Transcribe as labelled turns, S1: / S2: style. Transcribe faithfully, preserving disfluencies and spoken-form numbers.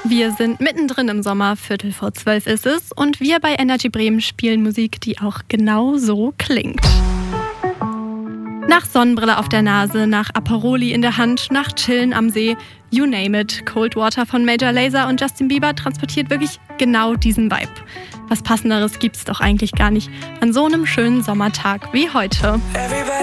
S1: Wir sind mittendrin im Sommer, Viertel vor zwölf ist es und wir bei Energy Bremen spielen Musik, die auch genau so klingt. Nach Sonnenbrille auf der Nase, nach Aperoli in der Hand, nach Chillen am See, you name it. Cold Water von Major Lazer und Justin Bieber transportiert wirklich genau diesen Vibe. Was Passenderes gibt's doch eigentlich gar nicht an so einem schönen Sommertag wie heute.